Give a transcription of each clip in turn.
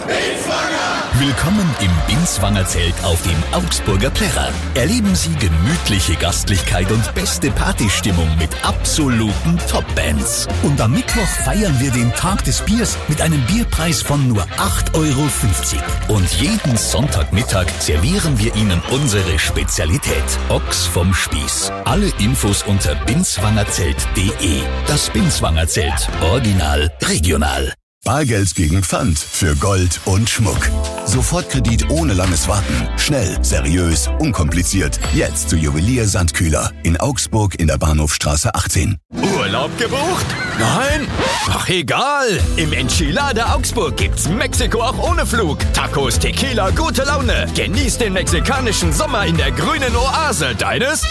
Willkommen im Binswanger Zelt auf dem Augsburger Plärrer. Erleben Sie gemütliche Gastlichkeit und beste Partystimmung mit absoluten Top-Bands. Und am Mittwoch feiern wir den Tag des Biers mit einem Bierpreis von nur 8,50 €. Und jeden Sonntagmittag servieren wir Ihnen unsere Spezialität, Ochs vom Spieß. Alle Infos unter binswangerzelt.de. Das Binswanger Zelt. Original, regional. Bargeld gegen Pfand für Gold und Schmuck. Sofortkredit ohne langes Warten. Schnell, seriös, unkompliziert. Jetzt zu Juwelier Sandkühler in Augsburg in der Bahnhofstraße 18. Urlaub gebucht? Nein? Ach egal. Im Enchilada Augsburg gibt's Mexiko auch ohne Flug. Tacos, Tequila, gute Laune. Genießt den mexikanischen Sommer in der grünen Oase. Deines?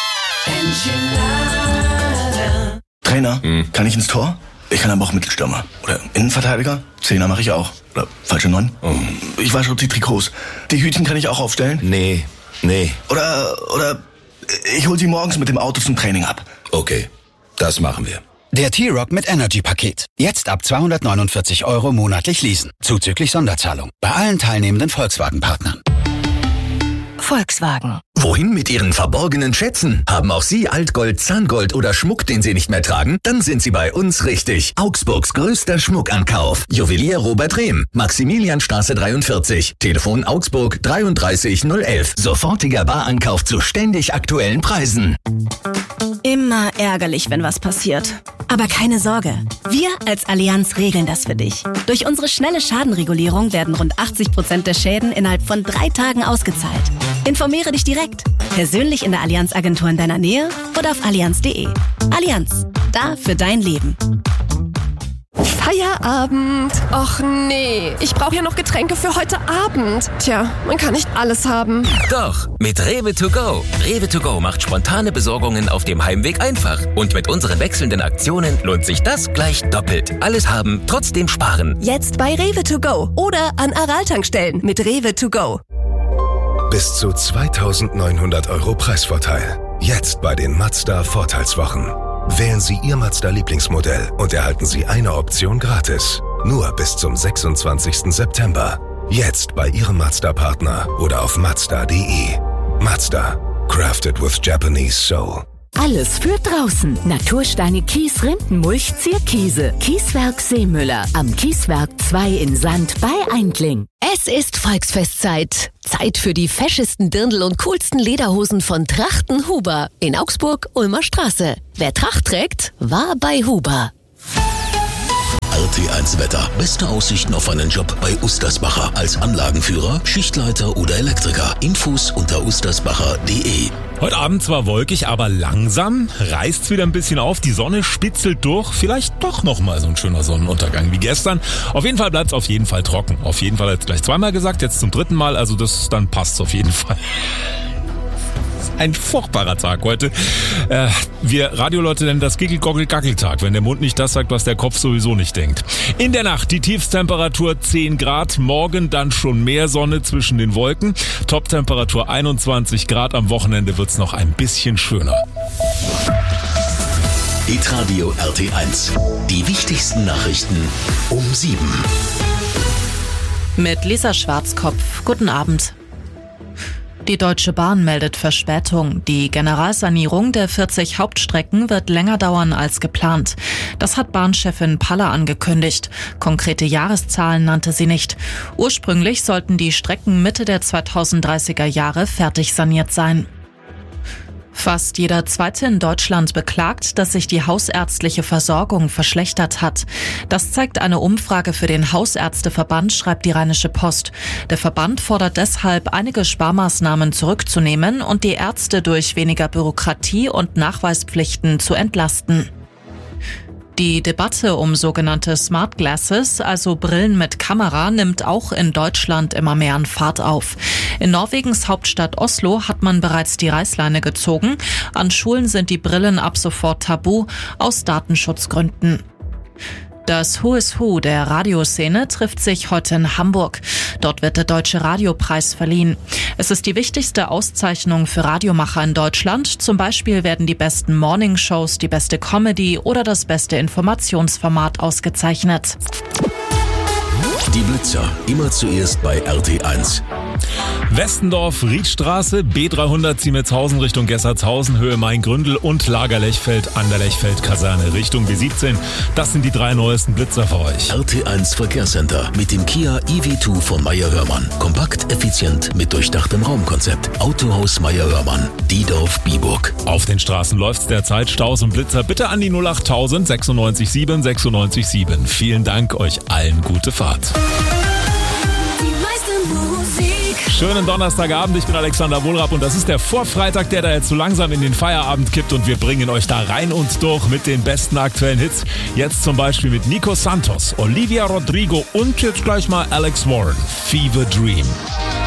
Enchilada. Trainer, kann ich ins Tor? Ich kann aber auch Mittelstürmer. Oder Innenverteidiger. Zehner mache ich auch. Oder falsche 9. Ich wasche die Trikots. Die Hütchen kann ich auch aufstellen? Nee. Oder ich hol sie morgens mit dem Auto zum Training ab. Okay, das machen wir. Der T-Rock mit Energy-Paket. Jetzt ab 249 € monatlich leasen. Zuzüglich Sonderzahlung. Bei allen teilnehmenden Volkswagen-Partnern. Volkswagen. Wohin mit Ihren verborgenen Schätzen? Haben auch Sie Altgold, Zahngold oder Schmuck, den Sie nicht mehr tragen? Dann sind Sie bei uns richtig. Augsburgs größter Schmuckankauf. Juwelier Robert Rehm, Maximilianstraße 43. Telefon Augsburg 33 011. Sofortiger Barankauf zu ständig aktuellen Preisen. Immer ärgerlich, wenn was passiert. Aber keine Sorge. Wir als Allianz regeln das für dich. Durch unsere schnelle Schadenregulierung werden rund 80% der Schäden innerhalb von 3 Tagen ausgezahlt. Informiere dich direkt. Persönlich in der Allianz-Agentur in deiner Nähe oder auf allianz.de. Allianz. Da für dein Leben. Feierabend. Och nee, ich brauche ja noch Getränke für heute Abend. Tja, man kann nicht alles haben. Doch, mit Rewe to go. Rewe to go macht spontane Besorgungen auf dem Heimweg einfach. Und mit unseren wechselnden Aktionen lohnt sich das gleich doppelt. Alles haben, trotzdem sparen. Jetzt bei Rewe to go oder an Aral-Tankstellen mit Rewe to go. Bis zu 2.900 € Preisvorteil. Jetzt bei den Mazda Vorteilswochen. Wählen Sie Ihr Mazda-Lieblingsmodell und erhalten Sie eine Option gratis. Nur bis zum 26. September. Jetzt bei Ihrem Mazda-Partner oder auf Mazda.de. Mazda. Crafted with Japanese Soul. Alles für draußen. Natursteine, Kies, Rindenmulch, Zierkiese. Kieswerk Seemüller. Am Kieswerk 2 in Sand bei Eindling. Es ist Volksfestzeit. Zeit für die feschesten Dirndl und coolsten Lederhosen von Trachten Huber. In Augsburg, Ulmer Straße. Wer Tracht trägt, war bei Huber. RT1 Wetter. Beste Aussichten auf einen Job bei Ustersbacher. Als Anlagenführer, Schichtleiter oder Elektriker. Infos unter ustersbacher.de. Heute Abend zwar wolkig, aber langsam reißt's wieder ein bisschen auf. Die Sonne spitzelt durch. Vielleicht doch nochmal so ein schöner Sonnenuntergang wie gestern. Auf jeden Fall bleibt's auf jeden Fall trocken. Auf jeden Fall jetzt gleich zweimal gesagt, jetzt zum 3. Mal. Also dann passt's auf jeden Fall. Ein furchtbarer Tag heute. Wir Radioleute nennen das Gickel-Gockel-Gackel-Tag, wenn der Mund nicht das sagt, was der Kopf sowieso nicht denkt. In der Nacht die Tiefstemperatur 10 Grad, morgen dann schon mehr Sonne zwischen den Wolken. Toptemperatur 21 Grad, am Wochenende wird's noch ein bisschen schöner. Hitradio RT1. Die wichtigsten Nachrichten um 7. Mit Lisa Schwarzkopf. Guten Abend. Die Deutsche Bahn meldet Verspätung. Die Generalsanierung der 40 Hauptstrecken wird länger dauern als geplant. Das hat Bahnchefin Paller angekündigt. Konkrete Jahreszahlen nannte sie nicht. Ursprünglich sollten die Strecken Mitte der 2030er Jahre fertig saniert sein. Fast jeder Zweite in Deutschland beklagt, dass sich die hausärztliche Versorgung verschlechtert hat. Das zeigt eine Umfrage für den Hausärzteverband, schreibt die Rheinische Post. Der Verband fordert deshalb, einige Sparmaßnahmen zurückzunehmen und die Ärzte durch weniger Bürokratie und Nachweispflichten zu entlasten. Die Debatte um sogenannte Smart Glasses, also Brillen mit Kamera, nimmt auch in Deutschland immer mehr an Fahrt auf. In Norwegens Hauptstadt Oslo hat man bereits die Reißleine gezogen. An Schulen sind die Brillen ab sofort tabu, aus Datenschutzgründen. Das Who is Who der Radioszene trifft sich heute in Hamburg. Dort wird der Deutsche Radiopreis verliehen. Es ist die wichtigste Auszeichnung für Radiomacher in Deutschland. Zum Beispiel werden die besten Morningshows, die beste Comedy oder das beste Informationsformat ausgezeichnet. Die Blitzer, immer zuerst bei RT1. Westendorf, Riedstraße, B300 Ziemetshausen Richtung Gessertshausen, Höhe Main-Gründel und Lager-Lechfeld an der Lechfeld-Kaserne Richtung B17. Das sind die 3 neuesten Blitzer für euch. RT1 Verkehrscenter mit dem Kia EV2 von Meyer-Hörmann. Kompakt, effizient, mit durchdachtem Raumkonzept. Autohaus Meyer-Hörmann, Diedorf-Biburg. Auf den Straßen läuft's derzeit. Staus und Blitzer bitte an die 08000 96 7 96 7. Vielen Dank, euch allen gute Fahrt. Schönen Donnerstagabend, ich bin Alexander Wohlrapp und das ist der Vorfreitag, der da jetzt so langsam in den Feierabend kippt und wir bringen euch da rein und durch mit den besten aktuellen Hits. Jetzt zum Beispiel mit Nico Santos, Olivia Rodrigo und jetzt gleich mal Alex Warren, Fever Dream.